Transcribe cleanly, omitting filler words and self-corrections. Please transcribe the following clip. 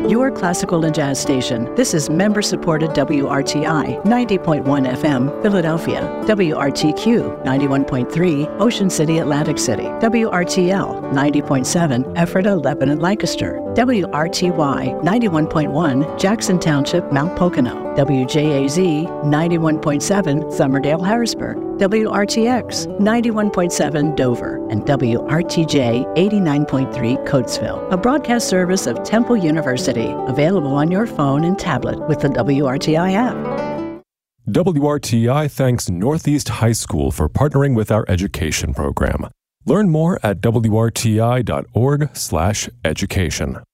your classical and jazz station. This is member-supported WRTI 90.1 FM, Philadelphia, WRTQ 91.3, Ocean City, Atlantic City, WRTL 90.7, Ephrata, Lebanon, Lancaster, WRTY 91.1, Jackson Township, Mount Pocono, WJAZ 91.7, Somerdale, Harrisburg, WRTX 91.7, Dover, and WRTJ 89.3, Coatesville, a broadcast service of Temple University, available on your phone and tablet with the WRTI app. WRTI thanks Northeast High School for partnering with our education program. Learn more at wrti.org/education.